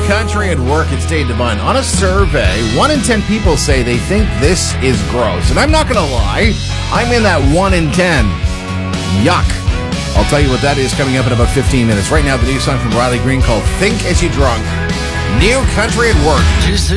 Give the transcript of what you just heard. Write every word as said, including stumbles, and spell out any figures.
Country at Work, it's Dave Devine. On a survey, one in ten people say they think this is gross. And I'm not going to lie, I'm in that one in ten. Yuck. I'll tell you what that is coming up in about fifteen minutes. Right now, the new song from Riley Green called Think As You Drunk. New Country at Work.